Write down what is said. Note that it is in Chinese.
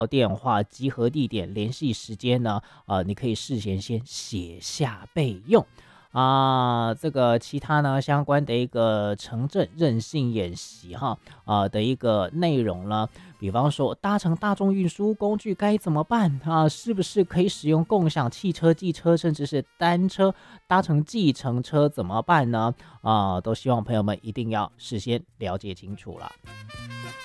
电话、集合地点、联系时间呢，你可以事先先写下备用。这个其他呢相关的一个城镇韧性演习哈，的一个内容呢，比方说搭乘大众运输工具该怎么办啊？是不是可以使用共享汽车、机车，甚至是单车？搭乘计程车怎么办呢？都希望朋友们一定要事先了解清楚了。